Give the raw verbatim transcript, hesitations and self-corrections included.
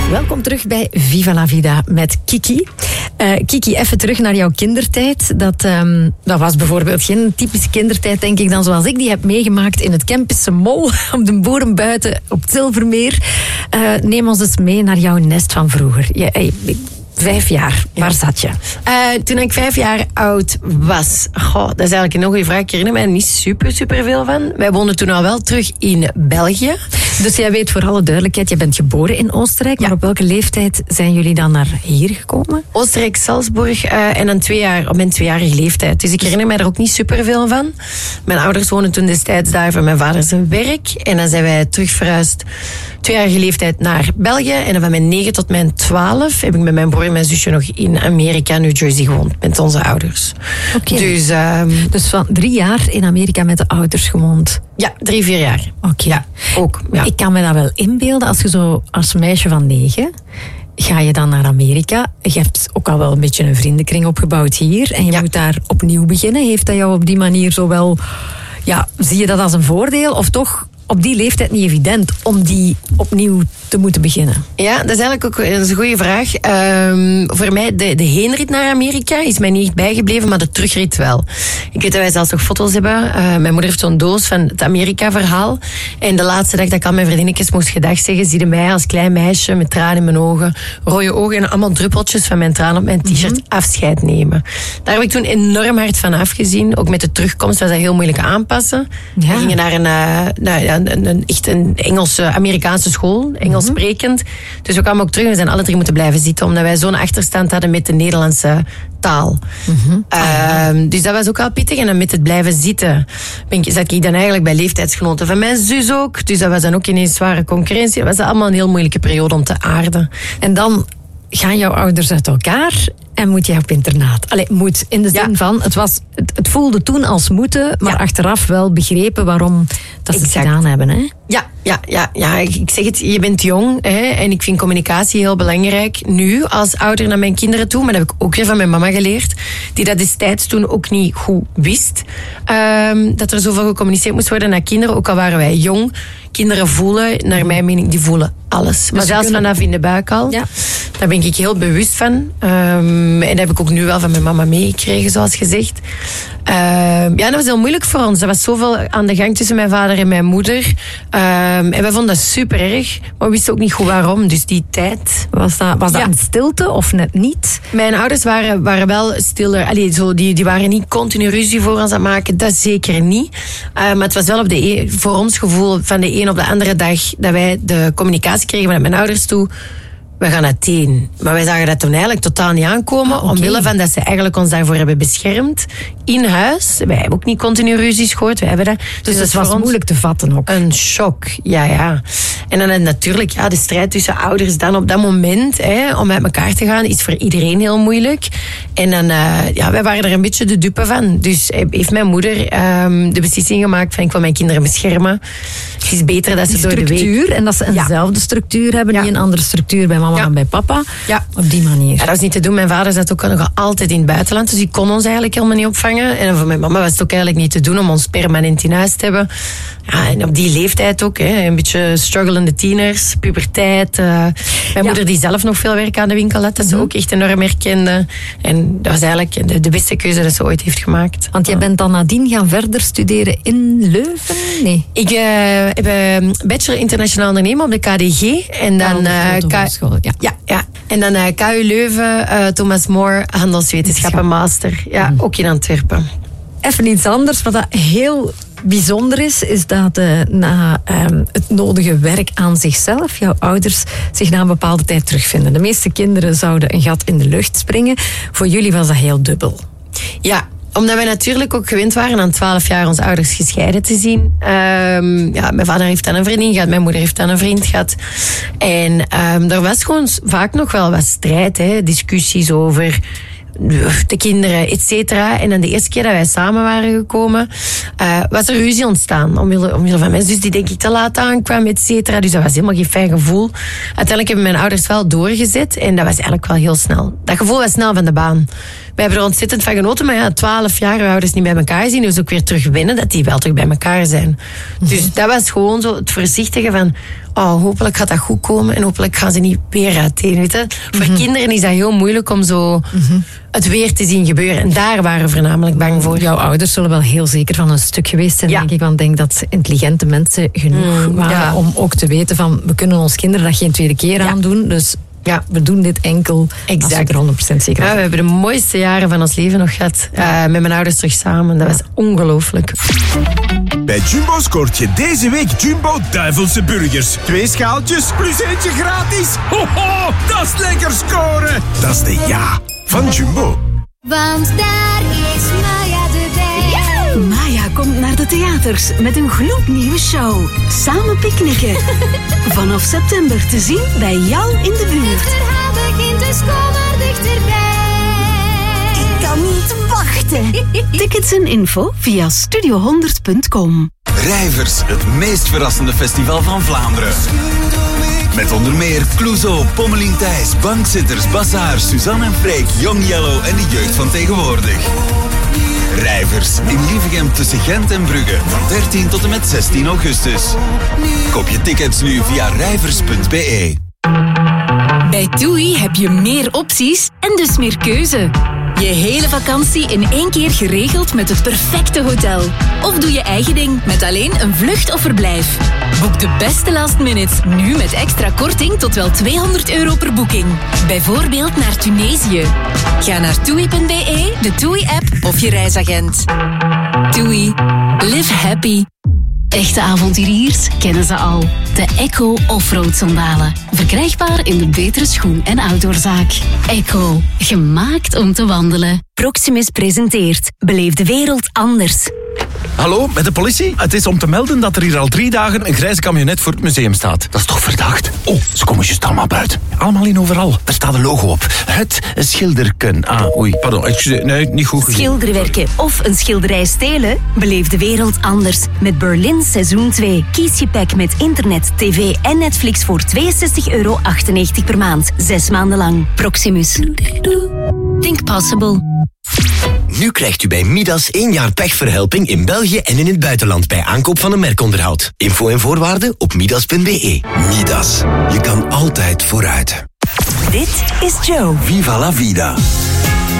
Welkom terug bij Viva la Vida met Kiki. Uh, Kiki, even terug naar jouw kindertijd. Dat, um, dat was bijvoorbeeld geen typische kindertijd, denk ik, dan zoals ik die heb meegemaakt in het Kempische Mol op de boeren buiten op het Zilvermeer. Uh, neem ons eens mee naar jouw nest van vroeger. Je, hey, Vijf jaar, waar ja. zat je? Uh, toen ik vijf jaar oud was. Goh, dat is eigenlijk een goede vraag. Ik herinner mij er niet super, super veel van. Wij woonden toen al wel terug in België. Dus jij weet voor alle duidelijkheid, je bent geboren in Oostenrijk. Ja. Maar op welke leeftijd zijn jullie dan naar hier gekomen? Oostenrijk, Salzburg. Uh, en dan twee jaar, op mijn tweejarige leeftijd. Dus ik herinner mij er ook niet super veel van. Mijn ouders woonden toen destijds daar voor mijn vader zijn werk. En dan zijn wij terug verhuisd, tweejarige leeftijd, naar België. En dan van mijn negen tot mijn twaalf heb ik met mijn broer en mijn zusje nog in Amerika, New Jersey gewoond. Met onze ouders. Okay. Dus, um, dus van drie jaar in Amerika met de ouders gewoond? Ja, drie, vier jaar. Oké. Okay. Ja, ook. Ja. Ik kan me dat wel inbeelden. Als je zo als meisje van negen, ga je dan naar Amerika. Je hebt ook al wel een beetje een vriendenkring opgebouwd hier. En je ja. moet daar opnieuw beginnen. Heeft dat jou op die manier zo wel... Ja, zie je dat als een voordeel? Of toch op die leeftijd niet evident om die opnieuw te moeten beginnen? Ja, dat is eigenlijk ook dat is een goede vraag. Um, voor mij, de, de heenrit naar Amerika is mij niet bijgebleven, maar de terugrit wel. Ik weet dat wij zelfs nog foto's hebben. Uh, mijn moeder heeft zo'n doos van het Amerika-verhaal. En de laatste dag dat ik al mijn vriendinnetjes moest gedag zeggen, zie je mij als klein meisje met tranen in mijn ogen, rode ogen en allemaal druppeltjes van mijn tranen op mijn t-shirt mm-hmm. afscheid nemen. Daar heb ik toen enorm hard van afgezien. Ook met de terugkomst was dat heel moeilijk aanpassen. Ja. We gingen naar een... Uh, naar, Een, een, echt een Engelse, Amerikaanse school, Engels mm-hmm. sprekend. Dus we kwamen ook terug en we zijn alle drie moeten blijven zitten, omdat wij zo'n achterstand hadden met de Nederlandse taal. Mm-hmm. Uh, ah, ja. Dus dat was ook wel pittig. En dan met het blijven zitten ben ik, zat ik dan eigenlijk bij leeftijdsgenoten van mijn zus ook. Dus dat was dan ook ineens zware concurrentie. Dat was allemaal een heel moeilijke periode om te aarden. En dan gaan jouw ouders uit elkaar en moet jij op internaat. Allee, moet in de zin ja. van, het, was, het, het voelde toen als moeten, maar ja. achteraf wel begrepen waarom dat ze het gedaan hebben. Hè? Ja, ja, ja, ja, ik zeg het, je bent jong hè, en ik vind communicatie heel belangrijk. Nu, als ouder naar mijn kinderen toe, maar dat heb ik ook weer van mijn mama geleerd, die dat destijds toen ook niet goed wist. Um, dat er zoveel gecommuniceerd moest worden naar kinderen, ook al waren wij jong. Kinderen voelen, naar mijn mening, die voelen alles. Dus maar zelfs kunnen... vanaf in de buik al. Ja. Daar ben ik heel bewust van. Um, en dat heb ik ook nu wel van mijn mama meegekregen, zoals gezegd. Uh, ja, dat was heel moeilijk voor ons. Er was zoveel aan de gang tussen mijn vader en mijn moeder. Um, en wij vonden dat super erg. Maar we wisten ook niet goed waarom. Dus die tijd... Was dat, was dat ja. een stilte of net niet? Mijn ouders waren, waren wel stiller. Allee, zo, die, die waren niet continu ruzie voor ons aan het maken. Dat zeker niet. Uh, maar het was wel op de e- voor ons gevoel van de een op de andere dag dat wij de communicatie kregen vanuit mijn ouders toe. We gaan uiteen. Maar wij zagen dat toen eigenlijk totaal niet aankomen. Ah, okay. Omwille van dat ze eigenlijk ons daarvoor hebben beschermd. In huis. Wij hebben ook niet continu ruzies gehoord. Wij hebben dat. Dus, dus het was moeilijk te vatten ook. Een shock. Ja, ja. En dan natuurlijk, ja, de strijd tussen ouders dan op dat moment, hè, om met elkaar te gaan, is voor iedereen heel moeilijk. En dan, uh, ja, wij waren er een beetje de dupe van. Dus heeft mijn moeder um, de beslissing gemaakt van ik wil mijn kinderen beschermen. Het is beter dat ze door de week... structuur en dat ze eenzelfde ja. structuur hebben, ja. niet een andere structuur bij mama ja. dan bij papa. Ja. Op die manier. Ja, dat was niet te doen. Mijn vader zat ook nog altijd in het buitenland, dus die kon ons eigenlijk helemaal niet opvangen. En voor mijn mama was het ook eigenlijk niet te doen om ons permanent in huis te hebben. Ja, en op die leeftijd ook, hè, een beetje strugglende tieners, puberteit. Uh, mijn ja. moeder die zelf nog veel werk aan de winkel had, dat ze mm. ook echt enorm herkende. En dat was eigenlijk de, de beste keuze dat ze ooit heeft gemaakt. Want jij bent dan nadien gaan verder studeren in Leuven? Nee. Ik uh, heb een bachelor internationaal ondernemen op de K D G. En dan, uh, K- school, ja. Ja, ja. En dan uh, K U Leuven, uh, Thomas More, handelswetenschappen, master. Ja, mm. ook in Antwerpen. Even iets anders, wat dat heel bijzonder is, is dat uh, na um, het nodige werk aan zichzelf, jouw ouders zich na een bepaalde tijd terugvinden. De meeste kinderen zouden een gat in de lucht springen. Voor jullie was dat heel dubbel. Ja, omdat wij natuurlijk ook gewend waren aan twaalf jaar onze ouders gescheiden te zien. Um, ja, mijn vader heeft dan een vriendin gehad, mijn moeder heeft dan een vriend gehad. En um, er was gewoon vaak nog wel wat strijd, hè, discussies over de kinderen, et cetera. En dan de eerste keer dat wij samen waren gekomen, uh, was er ruzie ontstaan. Omwille, omwille van mijn zus die denk ik te laat aankwam, et cetera. Dus dat was helemaal geen fijn gevoel. Uiteindelijk hebben mijn ouders wel doorgezet en dat was eigenlijk wel heel snel. Dat gevoel was snel van de baan. We hebben er ontzettend van genoten, maar ja, twaalf jaar, we ouders niet bij elkaar gezien, dus ook weer terug winnen dat die wel terug bij elkaar zijn. Mm-hmm. Dus dat was gewoon zo het voorzichtige van, oh, hopelijk gaat dat goed komen en hopelijk gaan ze niet weer uiteen. Weet je? Voor mm-hmm. kinderen is dat heel moeilijk om zo mm-hmm. het weer te zien gebeuren. En daar waren we voornamelijk bang voor. Jouw ouders zullen wel heel zeker van een stuk geweest zijn, ja. denk ik. Want ik denk dat intelligente mensen genoeg mm, waren ja. om ook te weten van, we kunnen ons kinderen dat geen tweede keer ja. aandoen. Dus ja, we doen dit enkel exact. Als we er honderd procent zeker ja, we hebben de mooiste jaren van ons leven nog gehad. Uh, met mijn ouders terug samen. Dat was ongelooflijk. Bij Jumbo scoort je deze week Jumbo Duivelse Burgers. Twee schaaltjes plus eentje gratis. Ho, ho, dat is lekker scoren. Dat is de ja van Jumbo. Want daar is Maya erbij. Yeah. Maya komt naar de theaters met een gloednieuwe show. Samen picknicken. Vanaf september te zien bij jou in de buurt. Het verhaal begint dus kom maar dichterbij. Ik kan niet wachten. Tickets en info via studio honderd punt com. Rijvers, het meest verrassende festival van Vlaanderen. Met onder meer Clouseau, Pommelien Thijs, Bankzitters, Bazaar, Suzanne en Freek, Young Yellow en de jeugd van tegenwoordig. Rijvers in Lievegem tussen Gent en Brugge van dertien tot en met zestien augustus. Koop je tickets nu via rijvers punt b e. Bij TUI heb je meer opties en dus meer keuze. Je hele vakantie in één keer geregeld met het perfecte hotel. Of doe je eigen ding met alleen een vlucht of verblijf. Boek de beste last minutes nu met extra korting tot wel tweehonderd euro per boeking. Bijvoorbeeld naar Tunesië. Ga naar toei punt b e, de TUI-app of je reisagent. TUI. Live happy. Echte avonturiers kennen ze al. De Echo Offroad sandalen. Verkrijgbaar in de betere schoen- en outdoorzaak. Echo. Gemaakt om te wandelen. Proximus presenteert Beleef de wereld anders. Hallo, met de politie? Het is om te melden dat er hier al drie dagen een grijze camionet voor het museum staat. Dat is toch verdacht? Oh, ze komen juist allemaal buiten. Allemaal in overal. Er staat een logo op. Het schilderken. Ah, oei, pardon. Excuseer, nee, niet goed gezien. Schilderwerken of een schilderij stelen? Beleef de wereld anders. Met Berlin seizoen twee. Kies je pack met internet, tv en Netflix voor tweeënzestig euro achtennegentig per maand. Zes maanden lang. Proximus. Think possible. Nu krijgt u bij Midas één jaar pechverhelping in België en in het buitenland bij aankoop van een merkonderhoud. Info en voorwaarden op midas punt b e. Midas. Je kan altijd vooruit. Dit is Joe. Viva la vida.